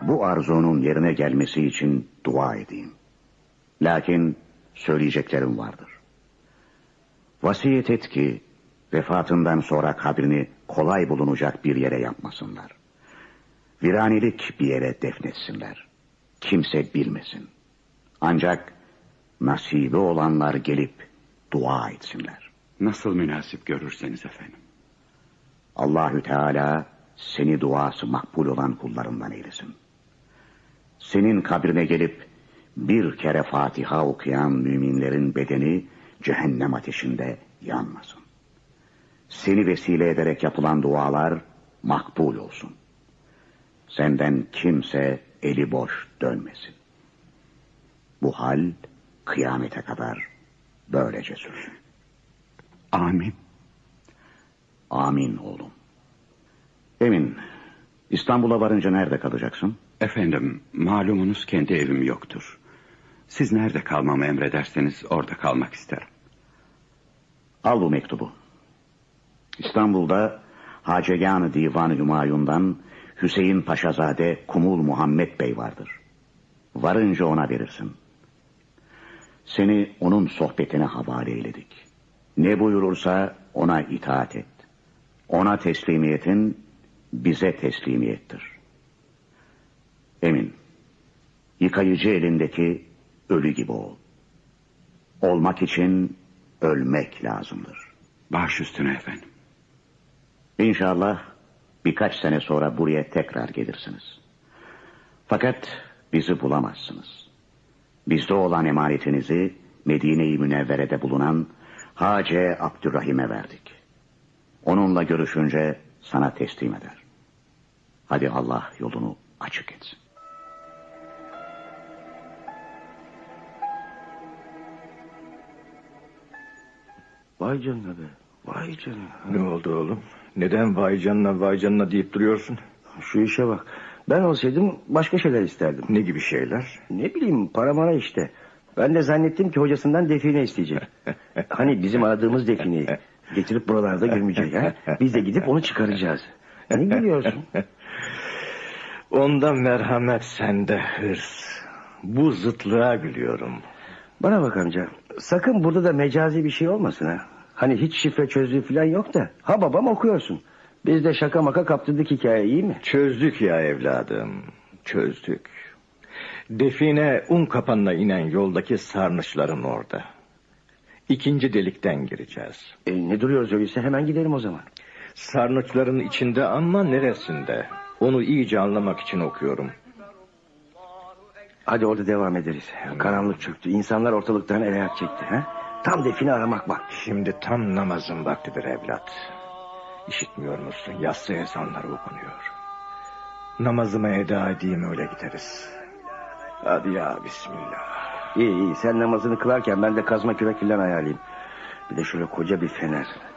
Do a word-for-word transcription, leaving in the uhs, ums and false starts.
bu arzunun yerine gelmesi için dua edeyim. Lakin söyleyeceklerim vardır. Vasiyet et ki vefatından sonra kabrini kolay bulunacak bir yere yapmasınlar. Viranilik bir yere defnetsinler. Kimse bilmesin. Ancak nasibi olanlar gelip dua etsinler. Nasıl münasip görürseniz efendim. Allahü Teala seni duası makbul olan kullarından eylesin. Senin kabrine gelip bir kere Fatiha okuyan müminlerin bedeni cehennem ateşinde yanmasın. Seni vesile ederek yapılan dualar makbul olsun. Senden kimse eli boş dönmesin. Bu hal kıyamete kadar böylece sürsün. Amin. Amin oğlum. Emin, İstanbul'a varınca nerede kalacaksın? Efendim, malumunuz kendi evim yoktur. Siz nerede kalmamı emrederseniz orada kalmak isterim. Al bu mektubu. İstanbul'da Hacegan-ı Divan-ı Hümayun'dan Hüseyin Paşazade Kumul Muhammed Bey vardır. Varınca ona verirsin. Seni onun sohbetine havale eyledik. Ne buyurursa ona itaat et. Ona teslimiyetin bize teslimiyettir. Emin, yıkayıcı elindeki ölü gibi ol. Olmak için ölmek lazımdır. Baş üstüne efendim. İnşallah birkaç sene sonra buraya tekrar gelirsiniz. Fakat bizi bulamazsınız. Bizde olan emanetinizi Medine-i Münevvere'de bulunan Hace Abdurrahim'e verdik. Onunla görüşünce sana teslim eder. Hadi Allah yolunu açık etsin. Vay canına be. Vay canına. Ne oldu oğlum? Neden vay canına vay canına deyip duruyorsun? Şu işe bak. Ben olsaydım başka şeyler isterdim. Ne gibi şeyler? Ne bileyim, para mara işte. Ben de zannettim ki hocasından define isteyecek. Hani bizim aradığımız defineyi getirip buralarda gömecek ha? Biz de gidip onu çıkaracağız. Ne gülüyorsun? Onda merhamet, sende hırs. Bu zıtlığa gülüyorum. Bana bak amca, sakın burada da mecazi bir şey olmasın ha. Hani hiç şifre çözdüğü falan yok da. Ha babam okuyorsun. Biz de şaka maka kaptırdık hikaye, iyi mi? Çözdük ya evladım, çözdük. Define un kapanına inen yoldaki sarnıçların orada. İkinci delikten gireceğiz. E, ne duruyoruz öyleyse, hemen gidelim o zaman. Sarnıçların içinde ama neresinde? Onu iyice anlamak için okuyorum. Hadi orada devam ederiz. Karanlık çöktü. İnsanlar ortalıktan el ayak çekti. Ha? Tam define aramak bak. Şimdi tam namazın vaktidir evlat. İşitmiyor musun? Yatsı ezanları okunuyor. Namazımı eda edeyim, öyle gideriz. Hadi ya bismillah. İyi iyi, sen namazını kılarken ben de kazma kürek filan ayarlayayım. Bir de şöyle koca bir fener.